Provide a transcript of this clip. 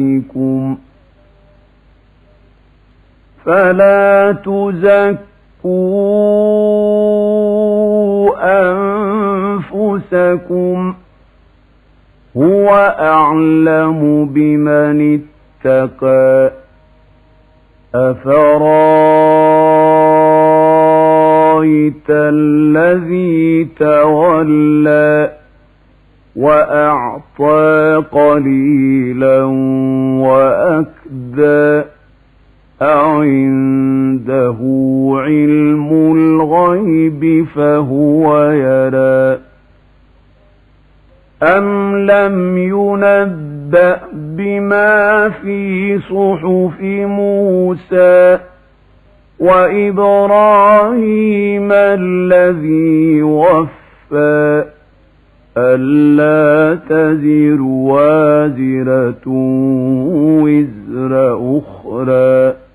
عليكم فلا تزكوا أنفسكم هو أعلم بمن اتقى أفرايت الذي تولى وأعطى قليلا وأكدى أعنده علم الغيب فهو يرى أم لم ينبأ بما في صحف موسى وإبراهيم الذي وفى ألا تزر وازرة وزر أخرى